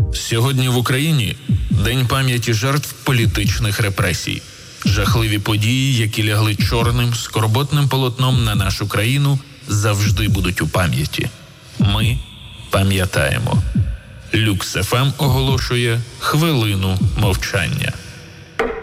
Сьогодні в Україні День пам'яті жертв політичних репресій. Жахливі події, які лягли чорним, скорботним полотном на нашу країну, завжди будуть у пам'яті. Ми пам'ятаємо. Люкс ФМ оголошує хвилину мовчання.